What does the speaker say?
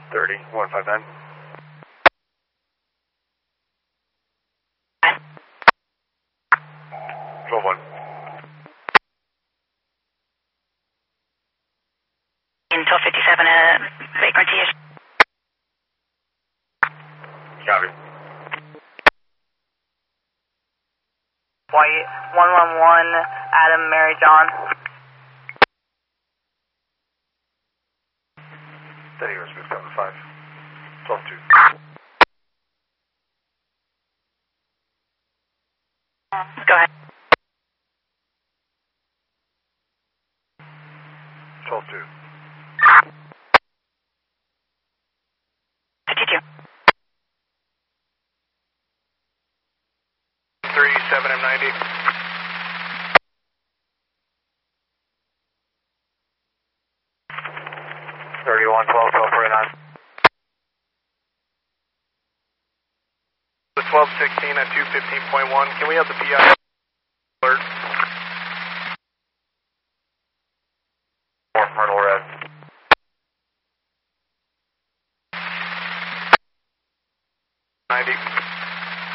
30, 159. Control 1. Intel 57, vacancy is. Copy. White 111, Adam, Mary, John. Steady airspace, cover 5. 12 2. Go ahead. 12 2. 52. 37 and 90. Thirty-one, 12, 12, 49. The 1216 at 215.1. Can we have the PI alert? Myrtle Red. 90.